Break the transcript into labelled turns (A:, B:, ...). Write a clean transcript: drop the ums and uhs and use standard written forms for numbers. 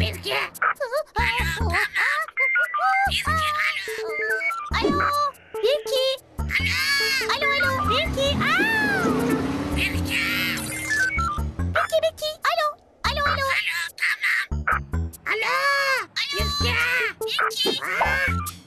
A: Bilge. Alo, tamam. Bilge, alo.
B: Alo, Bilge.
A: Alo.
B: Alo, Bilge.
A: Bilge.
B: Bilge. Alo.
A: Alo, tamam. Alo. Bilge.
B: Bilge.
A: Aa!